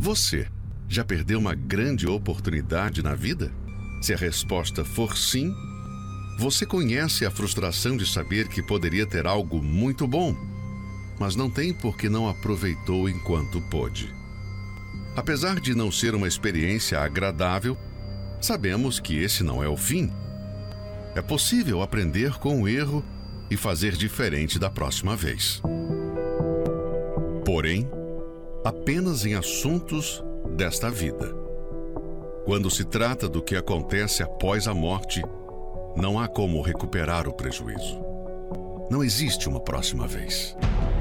Você já perdeu uma grande oportunidade na vida? Se a resposta for sim, você conhece a frustração de saber que poderia ter algo muito bom, mas não tem porque não aproveitou enquanto pôde. Apesar de não ser uma experiência agradável, sabemos que esse não é o fim. É possível aprender com o erro e fazer diferente da próxima vez. Porém, apenas em assuntos desta vida. Quando se trata do que acontece após a morte, não há como recuperar o prejuízo. Não existe uma próxima vez.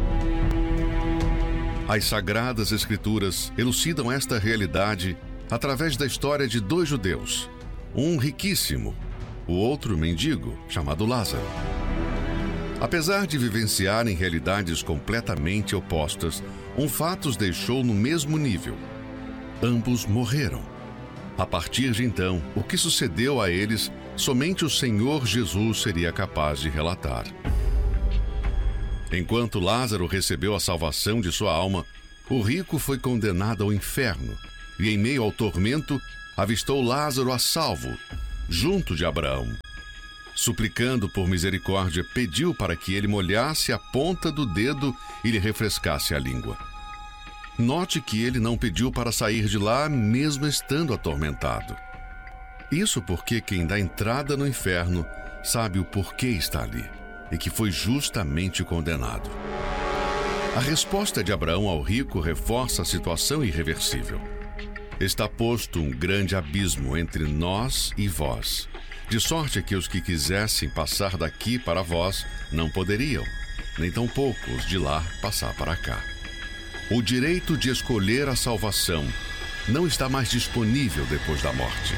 As Sagradas Escrituras elucidam esta realidade através da história de dois judeus, um riquíssimo, o outro mendigo, chamado Lázaro. Apesar de vivenciarem realidades completamente opostas, um fato os deixou no mesmo nível. Ambos morreram. A partir de então, o que sucedeu a eles, somente o Senhor Jesus seria capaz de relatar. Enquanto Lázaro recebeu a salvação de sua alma, o rico foi condenado ao inferno e, em meio ao tormento, avistou Lázaro a salvo, junto de Abraão. Suplicando por misericórdia, pediu para que ele molhasse a ponta do dedo e lhe refrescasse a língua. Note que ele não pediu para sair de lá mesmo estando atormentado. Isso porque quem dá entrada no inferno sabe o porquê está ali e que foi justamente condenado. A resposta de Abraão ao rico reforça a situação irreversível. Está posto um grande abismo entre nós e vós, de sorte que os que quisessem passar daqui para vós não poderiam, nem tampouco os de lá passar para cá. O direito de escolher a salvação não está mais disponível depois da morte.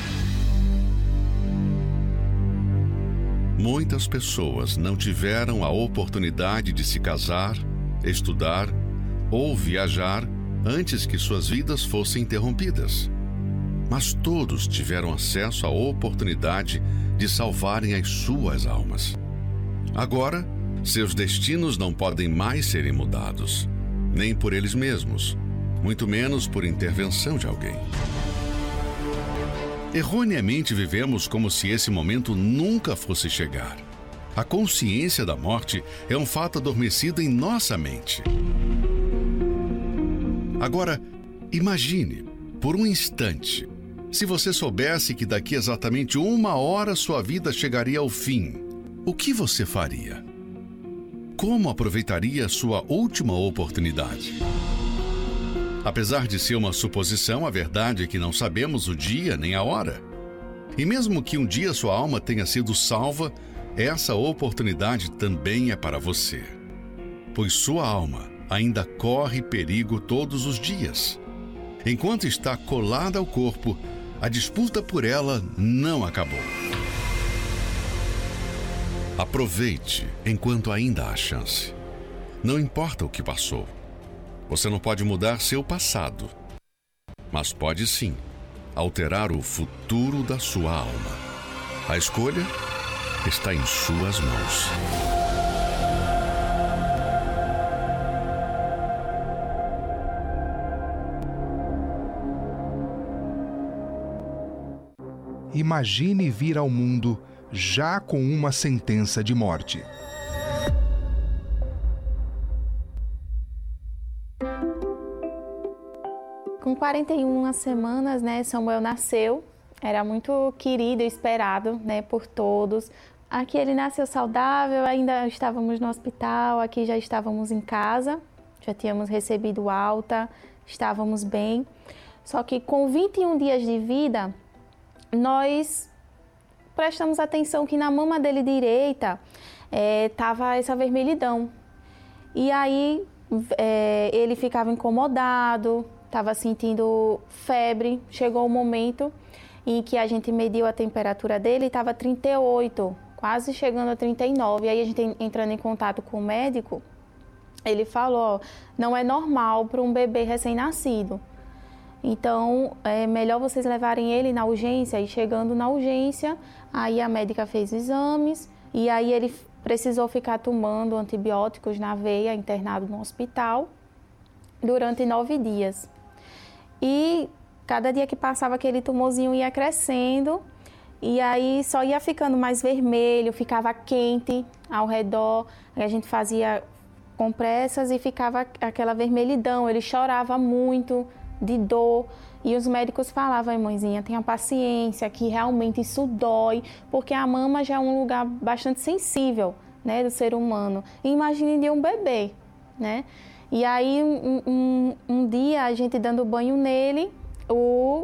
Muitas pessoas não tiveram a oportunidade de se casar, estudar ou viajar antes que suas vidas fossem interrompidas. Mas todos tiveram acesso à oportunidade de salvarem as suas almas. Agora, seus destinos não podem mais serem mudados, nem por eles mesmos, muito menos por intervenção de alguém. Erroneamente vivemos como se esse momento nunca fosse chegar. A consciência da morte é um fato adormecido em nossa mente. Agora, imagine, por um instante, se você soubesse que daqui exatamente 1 hora sua vida chegaria ao fim, o que você faria? Como aproveitaria sua última oportunidade? Apesar de ser uma suposição, a verdade é que não sabemos o dia nem a hora. E mesmo que um dia sua alma tenha sido salva, essa oportunidade também é para você. Pois sua alma ainda corre perigo todos os dias. Enquanto está colada ao corpo, a disputa por ela não acabou. Aproveite enquanto ainda há chance. Não importa o que passou. Você não pode mudar seu passado, mas pode sim alterar o futuro da sua alma. A escolha está em suas mãos. Imagine vir ao mundo já com uma sentença de morte. Com 41 semanas, Samuel nasceu. Era muito querido e esperado, por todos. Aqui ele nasceu saudável, ainda estávamos no hospital, aqui já estávamos em casa, já tínhamos recebido alta, estávamos bem. Só que com 21 dias de vida, nós prestamos atenção que na mama dele direita estava essa vermelhidão. E aí ele ficava incomodado, estava sentindo febre. Chegou o momento em que a gente mediu a temperatura dele, estava 38, quase chegando a 39. Aí a gente entrando em contato com o médico, ele falou, não é normal para um bebê recém-nascido. Então, é melhor vocês levarem ele na urgência. E chegando na urgência, aí a médica fez exames e aí ele precisou ficar tomando antibióticos na veia, internado no hospital, durante 9 dias. E cada dia que passava, aquele tumorzinho ia crescendo. E aí só ia ficando mais vermelho, ficava quente ao redor. Aí a gente fazia compressas e ficava aquela vermelhidão. Ele chorava muito de dor. E os médicos falavam: mãezinha, tenha paciência, que realmente isso dói, porque a mama já é um lugar bastante sensível, né, do ser humano. E imagine de um bebê, né? E aí um dia a gente dando banho nele, o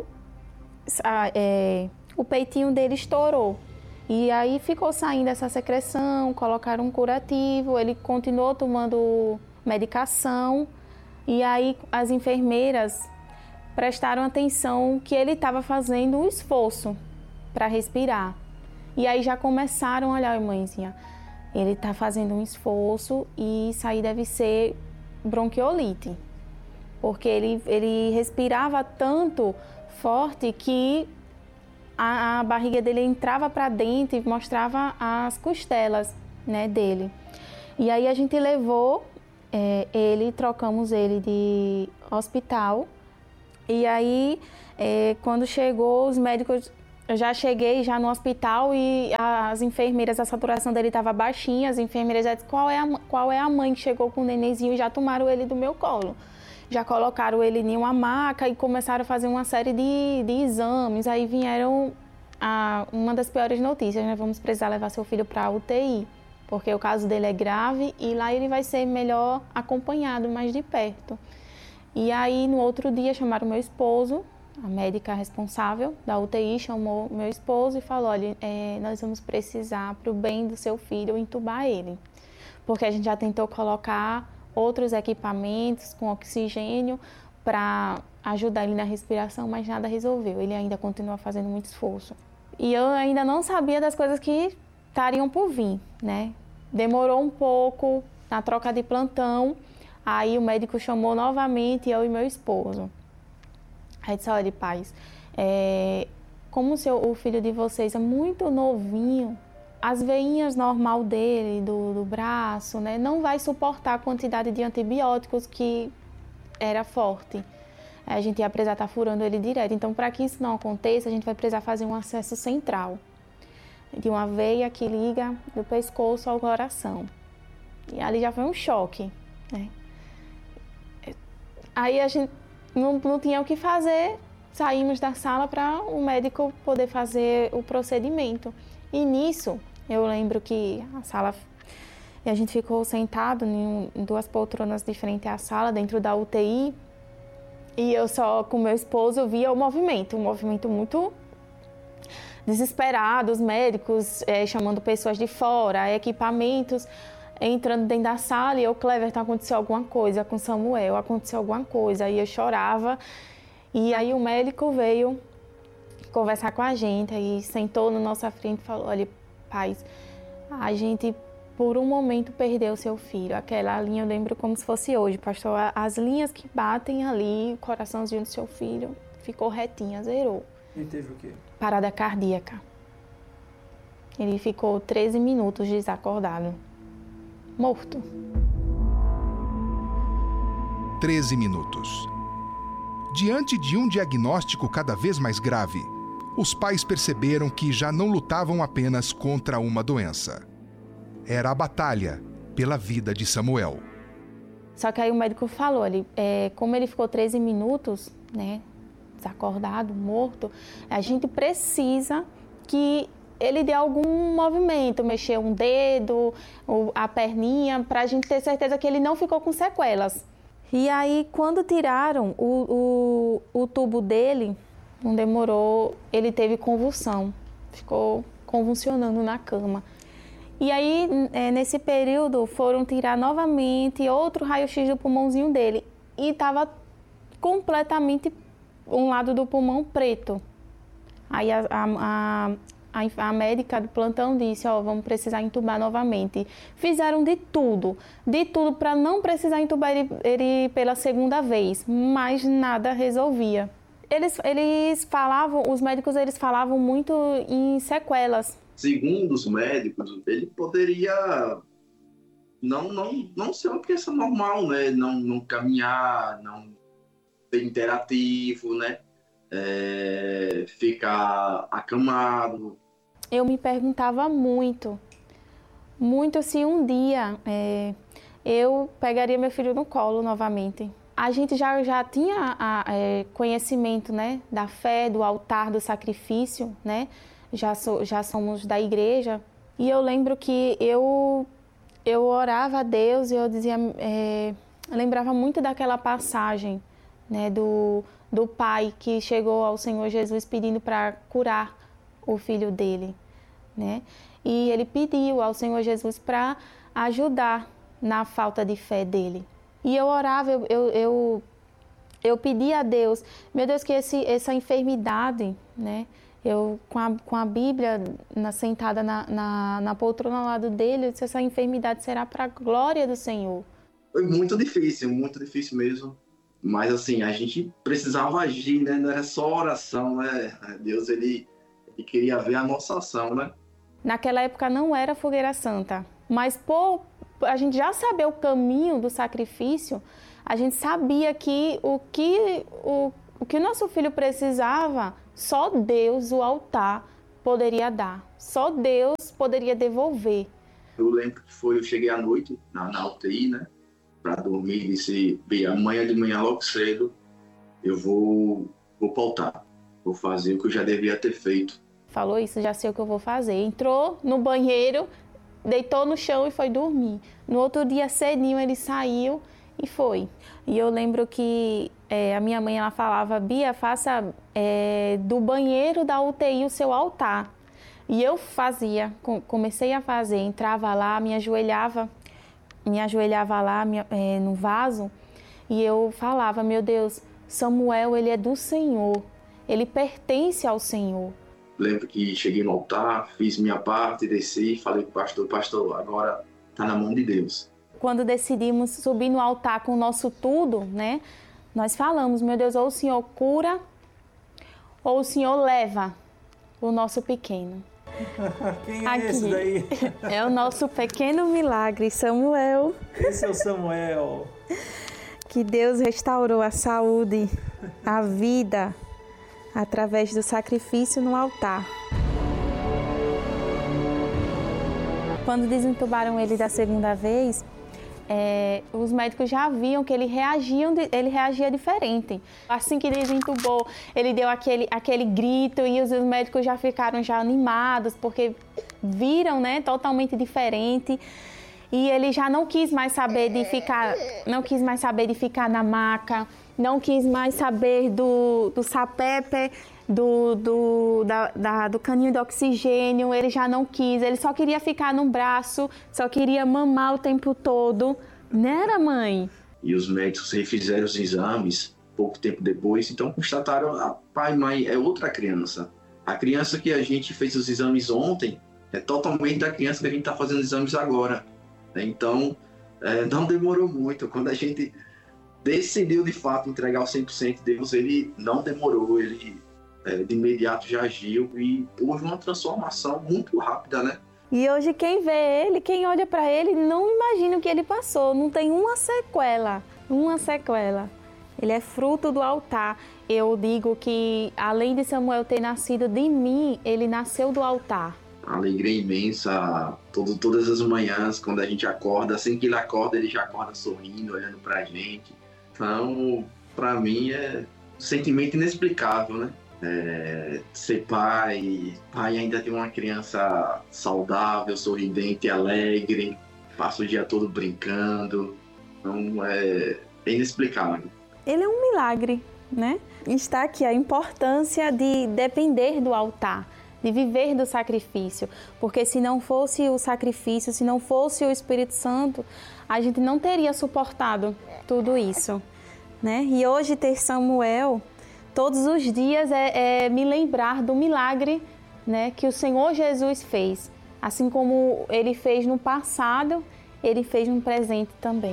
peitinho dele estourou. E aí ficou saindo essa secreção, colocaram um curativo, ele continuou tomando medicação. E aí as enfermeiras prestaram atenção que ele estava fazendo um esforço para respirar. E aí já começaram a olhar: mãezinha, ele está fazendo um esforço e isso aí deve ser bronquiolite. Porque ele respirava tanto forte que a barriga dele entrava para dentro e mostrava as costelas, né, dele. E aí a gente levou trocamos ele de hospital. E aí, quando chegou, os médicos... Eu já cheguei já no hospital e as enfermeiras, a saturação dele estava baixinha. As enfermeiras já disseram: qual é a mãe que chegou com o nenenzinho? E já tomaram ele do meu colo. Já colocaram ele em uma maca e começaram a fazer uma série de exames. Aí vieram uma das piores notícias, né? Vamos precisar levar seu filho para a UTI, porque o caso dele é grave e lá ele vai ser melhor acompanhado, mais de perto. E aí, no outro dia, chamaram meu esposo, a médica responsável da UTI chamou meu esposo e falou: olha, nós vamos precisar, para o bem do seu filho, entubar ele. Porque a gente já tentou colocar outros equipamentos com oxigênio para ajudar ele na respiração, mas nada resolveu. Ele ainda continua fazendo muito esforço. E eu ainda não sabia das coisas que estariam por vir, né? Demorou um pouco na troca de plantão. Aí o médico chamou novamente eu e meu esposo. Aí disse: olha, pais, como o filho de vocês é muito novinho, as veinhas normal dele, do braço, né, não vai suportar a quantidade de antibióticos que era forte. A gente ia precisar estar furando ele direto. Então, para que isso não aconteça, a gente vai precisar fazer um acesso central, de uma veia que liga do pescoço ao coração. E ali já foi um choque, né? Aí a gente não tinha o que fazer, saímos da sala para o médico poder fazer o procedimento. E nisso, eu lembro que a gente ficou sentado em duas poltronas de frente à sala, dentro da UTI, e eu só com meu esposo via um movimento muito desesperado, os médicos chamando pessoas de fora, equipamentos, entrando dentro da sala, e eu: Cleverton, aconteceu alguma coisa com Samuel, aconteceu alguma coisa. Aí eu chorava, e aí o médico veio conversar com a gente, aí sentou na nossa frente e falou: olha, pais, a gente por um momento perdeu seu filho. Aquela linha eu lembro como se fosse hoje, pastor, as linhas que batem ali, o coraçãozinho do seu filho ficou retinha, zerou. E teve o quê? Parada cardíaca. Ele ficou 13 minutos desacordado. Morto. 13 minutos. Diante de um diagnóstico cada vez mais grave, os pais perceberam que já não lutavam apenas contra uma doença. Era a batalha pela vida de Samuel. Só que aí o médico falou: como ele ficou 13 minutos, né, desacordado, morto, a gente precisa que ele dê algum movimento, mexer um dedo, a perninha, para a gente ter certeza que ele não ficou com sequelas. E aí, quando tiraram o tubo dele, não demorou, ele teve convulsão, ficou convulsionando na cama. E aí, nesse período, foram tirar novamente outro raio-x do pulmãozinho dele. E estava completamente um lado do pulmão preto. Aí a médica do plantão disse: vamos precisar entubar novamente. Fizeram de tudo para não precisar entubar ele pela segunda vez, mas nada resolvia. Os médicos falavam muito em sequelas. Segundo os médicos, ele poderia não ser uma criança normal, né? Não caminhar, ser interativo, né? Ficar acamado. Eu me perguntava muito se um dia eu pegaria meu filho no colo novamente. A gente já tinha conhecimento, né, da fé, do altar, do sacrifício, né? Já somos da igreja. E eu lembro que eu orava a Deus e eu dizia, eu lembrava muito daquela passagem, né, do pai que chegou ao Senhor Jesus pedindo para curar o filho dele, né? E ele pediu ao Senhor Jesus para ajudar na falta de fé dele. E eu orava, eu pedia a Deus, meu Deus, que essa enfermidade, né? Eu, com a Bíblia sentada na poltrona ao lado dele, eu disse, essa enfermidade será para a glória do Senhor. Foi muito difícil mesmo. Mas assim, a gente precisava agir, né? Não era só oração, né? Deus, ele queria ver a nossa ação, né? Naquela época não era fogueira santa, mas por a gente já saber o caminho do sacrifício, a gente sabia que o que o nosso filho precisava, só Deus, o altar, poderia dar. Só Deus poderia devolver. Eu lembro que eu cheguei à noite na UTI, né? Para dormir e disse, amanhã de manhã logo cedo eu vou para o altar. Vou fazer o que eu já devia ter feito. Falou isso, já sei o que eu vou fazer. Entrou no banheiro, deitou no chão e foi dormir. No outro dia cedinho ele saiu e foi. E eu lembro que a minha mãe ela falava, Bia, faça do banheiro da UTI o seu altar. E eu fazia, comecei a fazer, entrava lá, me ajoelhava lá no vaso e eu falava, meu Deus, Samuel, ele é do Senhor, ele pertence ao Senhor. Lembro que cheguei no altar, fiz minha parte, desci e falei para o pastor, agora está na mão de Deus. Quando decidimos subir no altar com o nosso tudo, né, nós falamos, meu Deus, ou o Senhor cura, ou o Senhor leva o nosso pequeno. Quem é esse daí? É o nosso pequeno milagre, Samuel. Esse é o Samuel. Que Deus restaurou a saúde, a vida, através do sacrifício no altar. Quando desentubaram ele da segunda vez, os médicos já viam que ele reagia diferente. Assim que desentubou, ele deu aquele grito e os médicos já ficaram animados, porque viram, né, totalmente diferente. E ele já não quis mais saber de ficar na maca, não quis mais saber do sapepe, do caninho de oxigênio, ele já não quis, ele só queria ficar no braço, só queria mamar o tempo todo, né, mãe? E os médicos refizeram os exames pouco tempo depois, então constataram, pai e mãe, é outra criança. A criança que a gente fez os exames ontem é totalmente da criança que a gente está fazendo os exames agora. Então, não demorou muito, quando a gente decidiu de fato entregar o 100% Deus, ele não demorou, ele de imediato já agiu e houve uma transformação muito rápida, né? E hoje quem vê ele, quem olha para ele, não imagina o que ele passou, não tem uma sequela. Ele é fruto do altar. Eu digo que além de Samuel ter nascido de mim, ele nasceu do altar. A alegria imensa, todas as manhãs, quando a gente acorda, assim que ele acorda, ele já acorda sorrindo, olhando pra gente. Então, pra mim é um sentimento inexplicável, né? Ser pai ainda ter uma criança saudável, sorridente, alegre, passa o dia todo brincando, então é inexplicável. Ele é um milagre, né? Está aqui a importância de depender do altar, de viver do sacrifício, porque se não fosse o sacrifício, se não fosse o Espírito Santo, a gente não teria suportado tudo isso, né? E hoje ter Samuel todos os dias é me lembrar do milagre, né, que o Senhor Jesus fez. Assim como ele fez no passado, ele fez no presente também.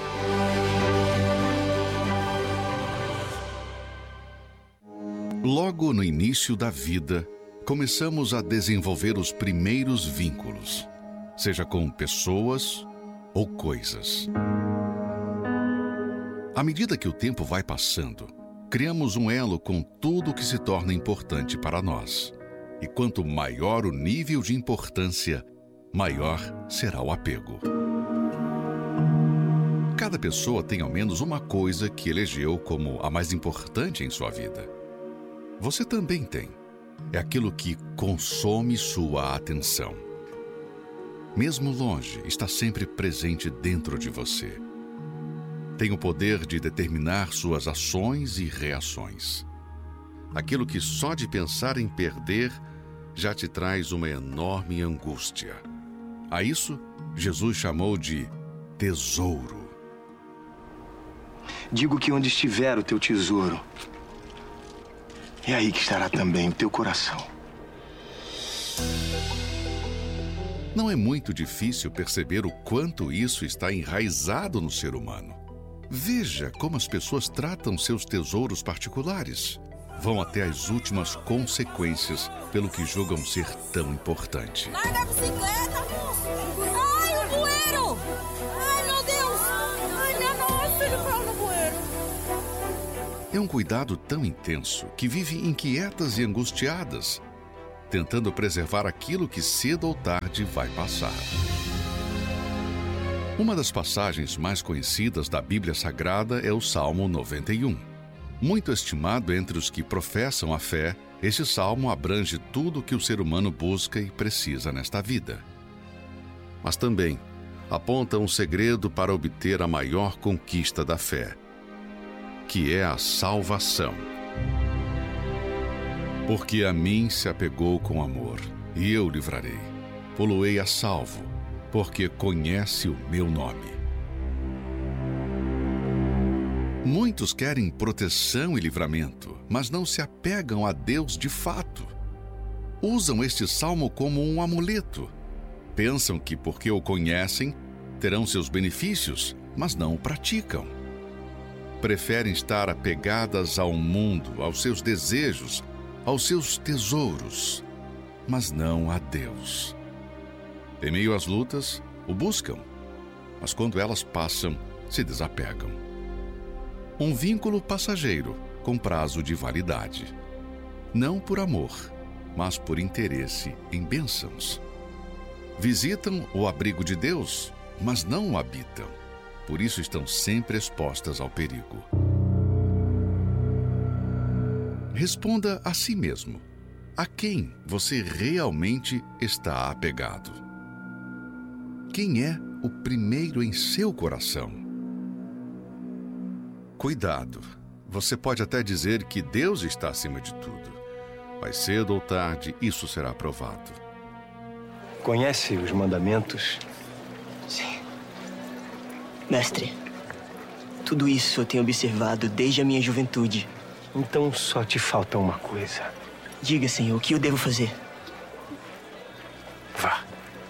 Logo no início da vida, começamos a desenvolver os primeiros vínculos, seja com pessoas ou coisas. À medida que o tempo vai passando, criamos um elo com tudo que se torna importante para nós. E quanto maior o nível de importância, maior será o apego. Cada pessoa tem ao menos uma coisa que elegeu como a mais importante em sua vida. Você também tem. É aquilo que consome sua atenção. Mesmo longe, está sempre presente dentro de você. Tem o poder de determinar suas ações e reações. Aquilo que só de pensar em perder já te traz uma enorme angústia. A isso, Jesus chamou de tesouro. Digo que onde estiver o teu tesouro, é aí que estará também o teu coração. Não é muito difícil perceber o quanto isso está enraizado no ser humano. Veja como as pessoas tratam seus tesouros particulares. Vão até as últimas consequências pelo que julgam ser tão importante. Larga a bicicleta, moço! Ai, o bueiro! Ai, meu Deus! Ai, minha nossa, ele caiu no bueiro! É um cuidado tão intenso que vive inquietas e angustiadas, tentando preservar aquilo que cedo ou tarde vai passar. Uma das passagens mais conhecidas da Bíblia Sagrada é o Salmo 91. Muito estimado entre os que professam a fé, este salmo abrange tudo o que o ser humano busca e precisa nesta vida. Mas também aponta um segredo para obter a maior conquista da fé, que é a salvação. Porque a mim se apegou com amor, e eu livrarei. Pô-lo-ei a salvo, porque conhece o meu nome. Muitos querem proteção e livramento, mas não se apegam a Deus de fato. Usam este salmo como um amuleto. Pensam que porque o conhecem, terão seus benefícios, mas não o praticam. Preferem estar apegadas ao mundo, aos seus desejos, aos seus tesouros, mas não a Deus. Em meio às lutas, o buscam, mas quando elas passam, se desapegam. Um vínculo passageiro, com prazo de validade. Não por amor, mas por interesse em bênçãos. Visitam o abrigo de Deus, mas não o habitam. Por isso estão sempre expostas ao perigo. Responda a si mesmo. A quem você realmente está apegado? Quem é o primeiro em seu coração? Cuidado. Você pode até dizer que Deus está acima de tudo. Mas cedo ou tarde isso será provado. Conhece os mandamentos? Sim. Mestre, tudo isso eu tenho observado desde a minha juventude. Então só te falta uma coisa. Diga, Senhor, o que eu devo fazer? Vá.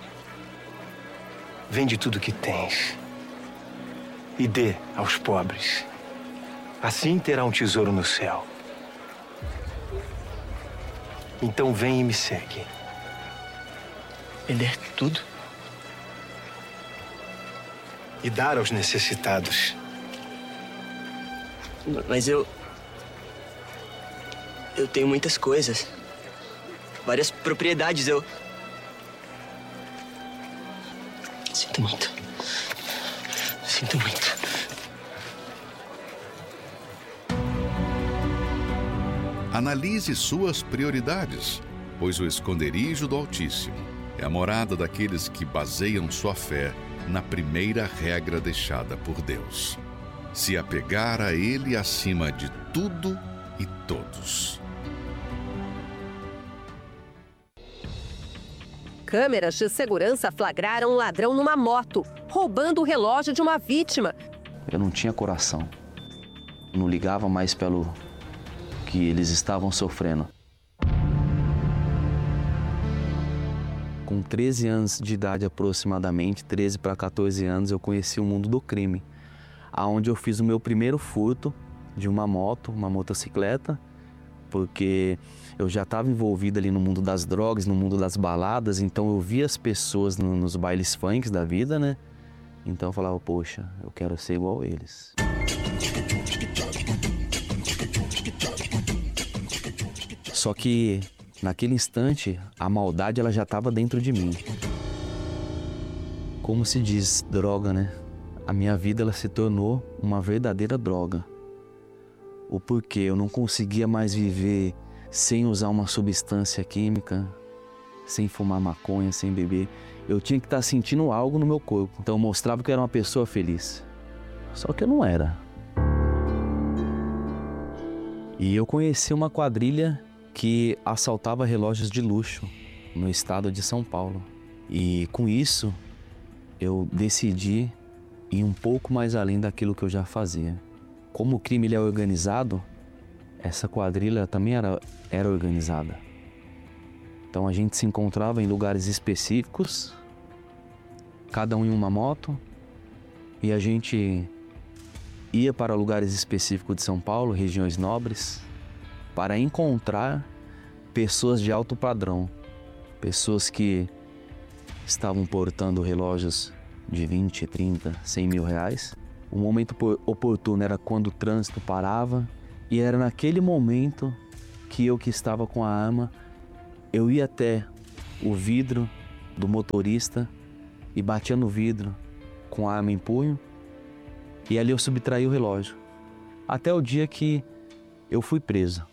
Vende tudo que tens e dê aos pobres. Assim terá um tesouro no céu. Então vem e me segue. Vender tudo? E dar aos necessitados. Mas eu tenho muitas coisas. Várias propriedades, Sinto muito. Sinto muito. Analise suas prioridades, pois o esconderijo do Altíssimo é a morada daqueles que baseiam sua fé na primeira regra deixada por Deus: se apegar a Ele acima de tudo e todos. Câmeras de segurança flagraram um ladrão numa moto, roubando o relógio de uma vítima. Eu não tinha coração. Não ligava mais pelo que eles estavam sofrendo. Com 13 anos de idade aproximadamente, 13 para 14 anos, eu conheci o mundo do crime, aonde eu fiz o meu primeiro furto de uma moto, uma motocicleta, porque eu já estava envolvido ali no mundo das drogas, no mundo das baladas, então eu via as pessoas nos bailes funks da vida, né? Então eu falava, poxa, eu quero ser igual a eles. Só que naquele instante a maldade ela já estava dentro de mim. Como se diz, droga, né? A minha vida ela se tornou uma verdadeira droga. O porquê eu não conseguia mais viver sem usar uma substância química, sem fumar maconha, sem beber. Eu tinha que estar sentindo algo no meu corpo. Então eu mostrava que eu era uma pessoa feliz. Só que eu não era. E eu conheci uma quadrilha que assaltava relógios de luxo no estado de São Paulo. E com isso, eu decidi ir um pouco mais além daquilo que eu já fazia. Como o crime ele é organizado, essa quadrilha também era organizada. Então a gente se encontrava em lugares específicos, cada um em uma moto, e a gente ia para lugares específicos de São Paulo, regiões nobres, para encontrar pessoas de alto padrão, pessoas que estavam portando relógios de 20, 30, 100 mil reais. O momento oportuno era quando o trânsito parava, e era naquele momento que eu que estava com a arma, eu ia até o vidro do motorista e batia no vidro com a arma em punho, e ali eu subtraí o relógio. Até o dia que eu fui preso.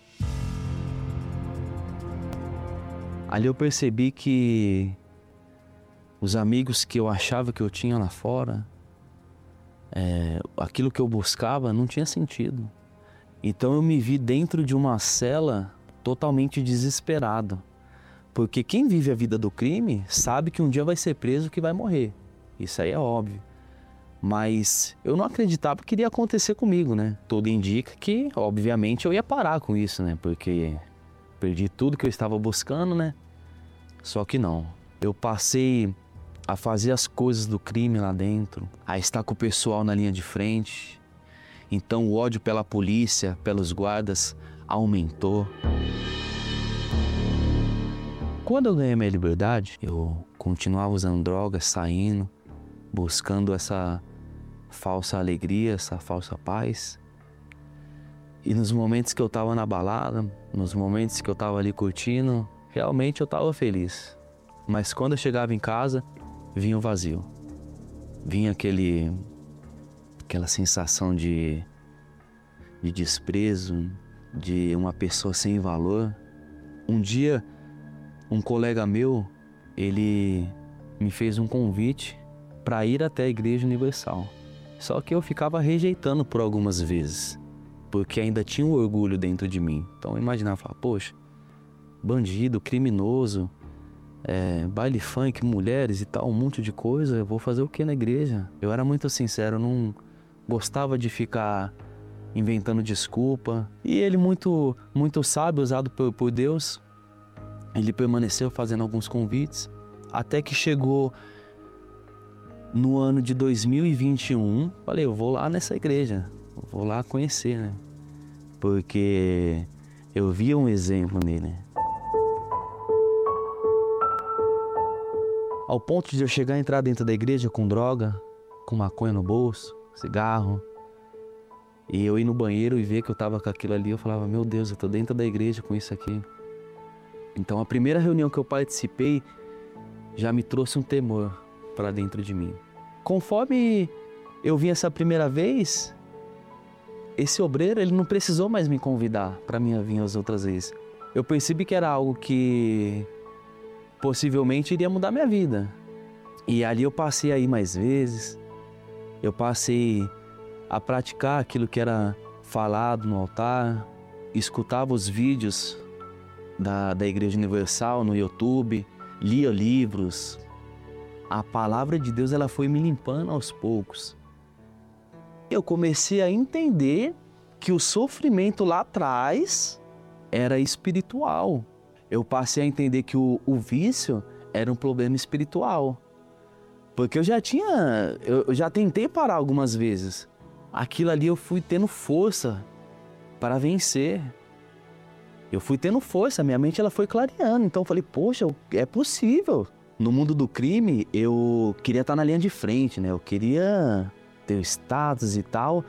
Ali eu percebi que os amigos que eu achava que eu tinha lá fora, aquilo que eu buscava não tinha sentido. Então eu me vi dentro de uma cela totalmente desesperado. Porque quem vive a vida do crime sabe que um dia vai ser preso, que vai morrer. Isso aí é óbvio. Mas eu não acreditava que iria acontecer comigo, né? Tudo indica que, obviamente, eu ia parar com isso, né? Porque perdi tudo que eu estava buscando, né? Só que não. Eu passei a fazer as coisas do crime lá dentro, a estar com o pessoal na linha de frente. Então o ódio pela polícia, pelos guardas, aumentou. Quando eu ganhei minha liberdade, eu continuava usando drogas, saindo, buscando essa falsa alegria, essa falsa paz. E nos momentos que eu tava na balada, nos momentos que eu tava ali curtindo, realmente eu tava feliz. Mas quando eu chegava em casa, vinha o vazio. Vinha aquela sensação de desprezo, de uma pessoa sem valor. Um dia, um colega meu, ele me fez um convite para ir até a Igreja Universal. Só que eu ficava rejeitando por algumas vezes, porque ainda tinha um orgulho dentro de mim. Então eu imaginava, poxa, bandido, criminoso, baile funk, mulheres e tal, um monte de coisa, eu vou fazer o que na igreja? Eu era muito sincero, eu não gostava de ficar inventando desculpa. E ele, muito sábio, usado por Deus, ele permaneceu fazendo alguns convites, até que chegou no ano de 2021, falei, eu vou lá nessa igreja, vou lá conhecer, né? Porque eu via um exemplo nele. Ao ponto de eu chegar a entrar dentro da igreja com droga, com maconha no bolso, cigarro, e eu ir no banheiro e ver que eu tava com aquilo ali, eu falava, meu Deus, eu tô dentro da igreja com isso aqui. Então a primeira reunião que eu participei já me trouxe um temor para dentro de mim. Conforme eu vim essa primeira vez, esse obreiro ele não precisou mais me convidar para mim vir as outras vezes. Eu percebi que era algo que possivelmente iria mudar minha vida. E ali eu passei a ir mais vezes, eu passei a praticar aquilo que era falado no altar, escutava os vídeos da Igreja Universal no YouTube, lia livros. A palavra de Deus ela foi me limpando aos poucos. Eu comecei a entender que o sofrimento lá atrás era espiritual. Eu passei a entender que o vício era um problema espiritual. Porque eu já tentei parar algumas vezes. Aquilo ali eu fui tendo força para vencer. Eu fui tendo força, minha mente ela foi clareando. Então eu falei, poxa, é possível. No mundo do crime, eu queria estar na linha de frente, né? Eu queria ter o status e tal.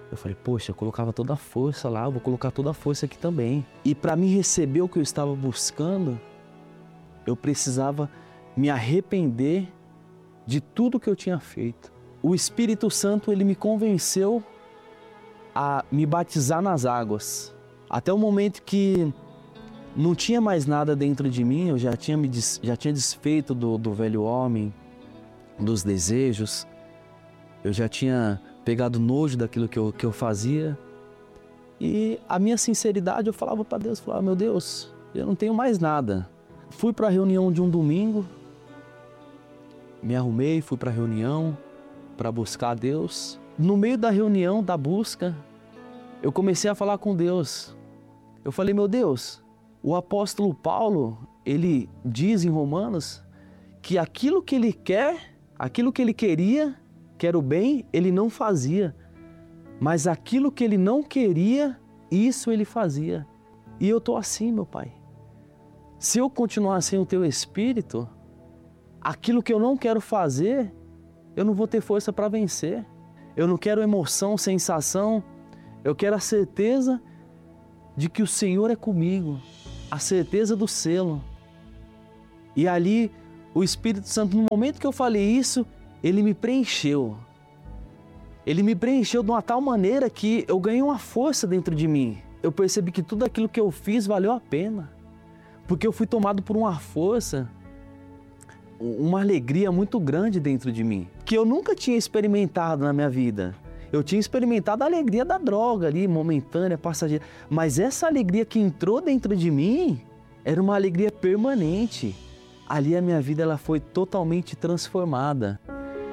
Eu falei, poxa, eu colocava toda a força lá, eu vou colocar toda a força aqui também. E para mim receber o que eu estava buscando, eu precisava me arrepender de tudo que eu tinha feito. O Espírito Santo, ele me convenceu a me batizar nas águas. Até o momento que não tinha mais nada dentro de mim, eu já tinha desfeito do velho homem, dos desejos, eu já tinha pegado nojo daquilo que eu fazia. E a minha sinceridade, eu falava para Deus, meu Deus, eu não tenho mais nada. Fui para a reunião de um domingo, me arrumei, fui para a reunião para buscar a Deus. No meio da reunião, da busca, eu comecei a falar com Deus. Eu falei, meu Deus, o apóstolo Paulo, ele diz em Romanos que aquilo que ele quer, aquilo que ele queria, que era o bem, ele não fazia. Mas aquilo que ele não queria, isso ele fazia. E eu estou assim, meu Pai. Se eu continuar sem o teu Espírito, aquilo que eu não quero fazer, eu não vou ter força para vencer. Eu não quero emoção, sensação. Eu quero a certeza de que o Senhor é comigo. A certeza do selo. E ali, o Espírito Santo, no momento que eu falei isso, ele me preencheu. Ele me preencheu de uma tal maneira que eu ganhei uma força dentro de mim. Eu percebi que tudo aquilo que eu fiz valeu a pena. Porque eu fui tomado por uma força, uma alegria muito grande dentro de mim, que eu nunca tinha experimentado na minha vida. Eu tinha experimentado a alegria da droga ali, momentânea, passageira. Mas essa alegria que entrou dentro de mim era uma alegria permanente. Ali a minha vida ela foi totalmente transformada.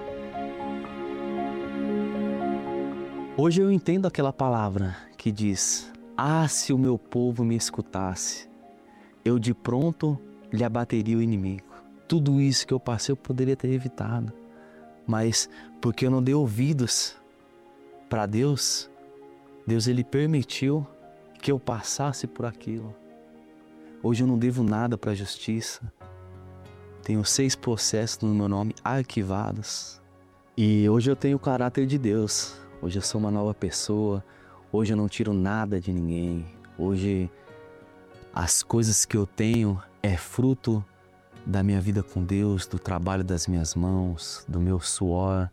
Hoje eu entendo aquela palavra que diz: ah, se o meu povo me escutasse, eu de pronto lhe abateria o inimigo. Tudo isso que eu passei eu poderia ter evitado, mas porque eu não dei ouvidos para Deus, Deus ele permitiu que eu passasse por aquilo. Hoje eu não devo nada para a justiça. Tenho 6 processos no meu nome arquivados. E hoje eu tenho o caráter de Deus. Hoje eu sou uma nova pessoa. Hoje eu não tiro nada de ninguém. Hoje as coisas que eu tenho é fruto da minha vida com Deus, do trabalho das minhas mãos, do meu suor.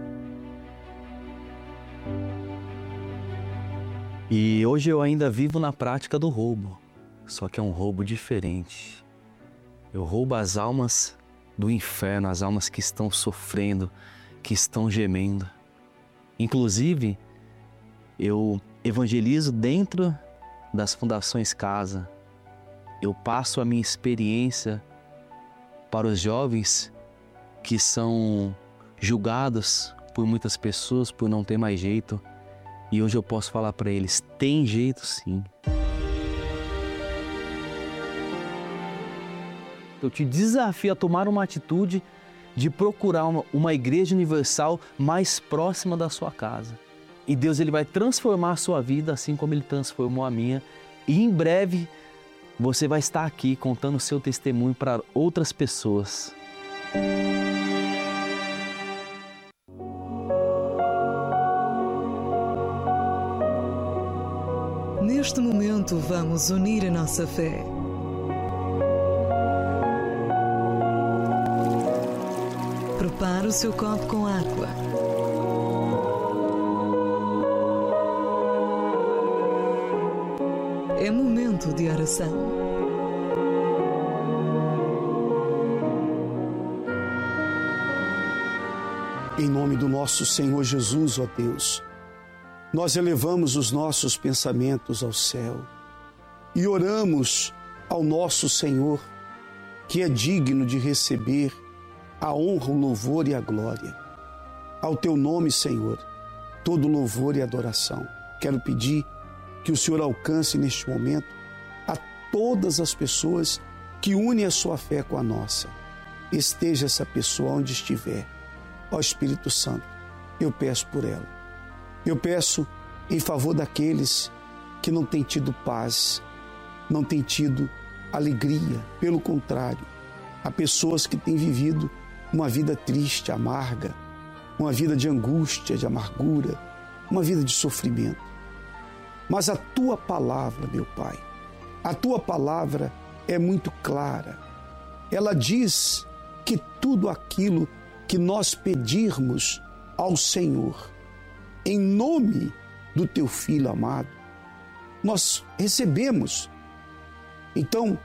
E hoje eu ainda vivo na prática do roubo, só que é um roubo diferente. Eu roubo as almas do inferno, as almas que estão sofrendo, que estão gemendo. Inclusive, eu evangelizo dentro das Fundações Casa. Eu passo a minha experiência para os jovens que são julgados por muitas pessoas por não ter mais jeito. E hoje eu posso falar para eles, tem jeito sim. Eu te desafio a tomar uma atitude de procurar uma igreja universal mais próxima da sua casa. E Deus ele vai transformar a sua vida assim como Ele transformou a minha. E em breve você vai estar aqui contando o seu testemunho para outras pessoas. Neste momento vamos unir a nossa fé. Prepare o seu copo com água. É momento de oração. Em nome do nosso Senhor Jesus, ó Deus, nós elevamos os nossos pensamentos ao céu e oramos ao nosso Senhor, que é digno de receber a honra, o louvor e a glória. Ao teu nome, Senhor, todo louvor e adoração. Quero pedir que o Senhor alcance neste momento a todas as pessoas que unem a sua fé com a nossa. Esteja essa pessoa onde estiver. Ó Espírito Santo, eu peço por ela. Eu peço em favor daqueles que não têm tido paz, não têm tido alegria. Pelo contrário, há pessoas que têm vivido uma vida triste, amarga, uma vida de angústia, de amargura, uma vida de sofrimento. Mas a tua palavra, meu Pai, a tua palavra é muito clara. Ela diz que tudo aquilo que nós pedirmos ao Senhor, em nome do teu Filho amado, nós recebemos. Então,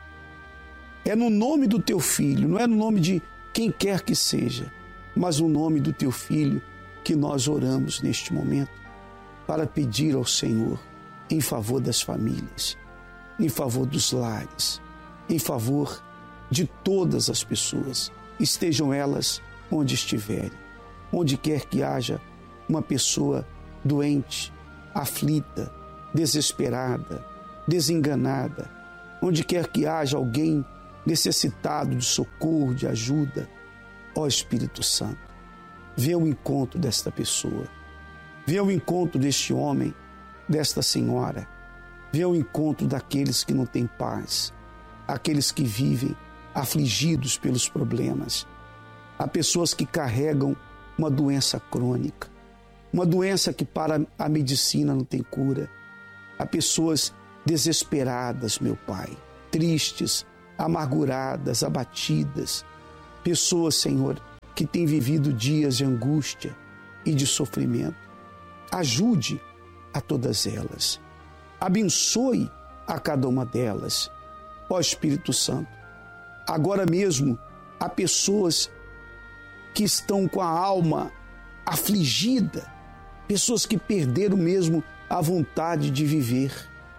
é no nome do teu Filho, não é no nome de quem quer que seja, mas no nome do teu Filho que nós oramos neste momento para pedir ao Senhor em favor das famílias, em favor dos lares, em favor de todas as pessoas, estejam elas onde estiverem, onde quer que haja uma pessoa doente, aflita, desesperada, desenganada, onde quer que haja alguém necessitado de socorro, de ajuda, ó Espírito Santo, vê o encontro desta pessoa, vê o encontro deste homem, desta senhora, vê o encontro daqueles que não têm paz, aqueles que vivem afligidos pelos problemas. Há pessoas que carregam uma doença crônica, uma doença que para a medicina não tem cura. Há pessoas desesperadas, meu Pai, tristes, amarguradas, abatidas. Pessoas, Senhor, que têm vivido dias de angústia e de sofrimento. Ajude a todas elas. Abençoe a cada uma delas. Ó Espírito Santo, agora mesmo há pessoas que estão com a alma afligida, pessoas que perderam mesmo a vontade de viver,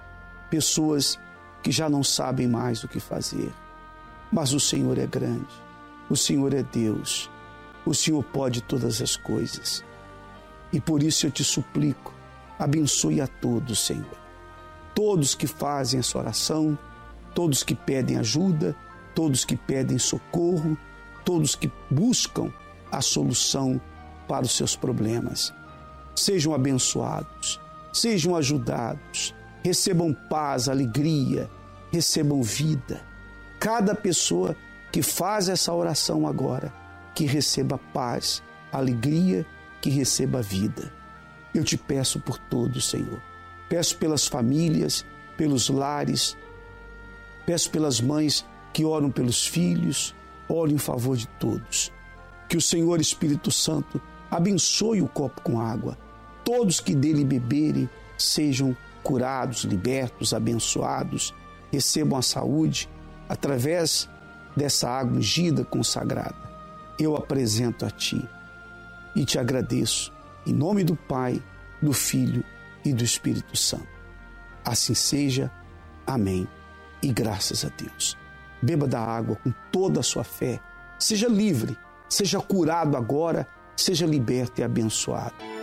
pessoas que já não sabem mais o que fazer. Mas o Senhor é grande, o Senhor é Deus, o Senhor pode todas as coisas. E por isso eu te suplico, abençoe a todos, Senhor. Todos que fazem essa oração, todos que pedem ajuda, todos que pedem socorro, todos que buscam a solução para os seus problemas. Sejam abençoados, sejam ajudados, recebam paz, alegria, recebam vida. Cada pessoa que faz essa oração agora, que receba paz, alegria, que receba vida. Eu te peço por todos, Senhor. Peço pelas famílias, pelos lares, peço pelas mães que oram pelos filhos, oro em favor de todos. Que o Senhor Espírito Santo abençoe o copo com água. Todos que dele beberem sejam curados, libertos, abençoados, recebam a saúde através dessa água ungida, consagrada. Eu apresento a Ti e te agradeço em nome do Pai, do Filho e do Espírito Santo. Assim seja. Amém. E graças a Deus. Beba da água com toda a sua fé. Seja livre, seja curado agora, seja liberto e abençoado.